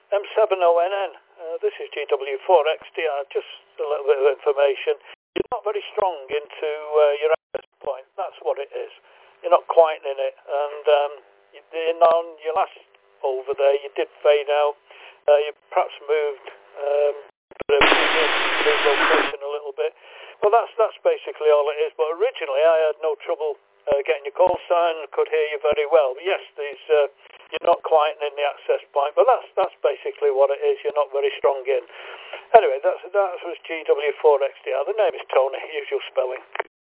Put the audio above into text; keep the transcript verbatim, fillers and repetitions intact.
M seven O N N. Uh, this is G W four X D R. Just a little bit of information. You're not very strong into uh, your access point. That's what it is. You're not quite in it. And um, you, in on your last over there, you did fade out. Uh, you perhaps moved um, moved location a little bit. Well, that's that's basically all it is. But originally, I had no trouble uh, getting your call sign. Could hear you very well. But yes, these uh, you're not quite in the access point. But that's that's basically what it is. You're not very strong in. Anyway, that's that was G W four X D R. The name is Tony. Usual spelling.